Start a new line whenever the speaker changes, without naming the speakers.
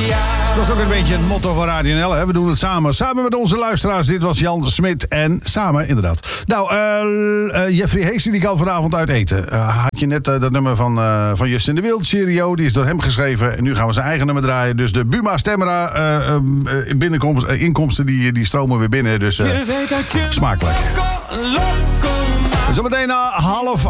Dat is ook een beetje het motto van Radio NL. Hè? We doen het samen. Samen met onze luisteraars. Dit was Jan Smit en samen inderdaad. Nou, Jeffrey Heesen die kan vanavond uit eten. Had je net dat nummer van Justin de Wild, Cheerio. Die is door hem geschreven. En nu gaan we zijn eigen nummer draaien. Dus de Buma Stemra inkomsten die stromen weer binnen. Dus smakelijk. Zometeen na 7:30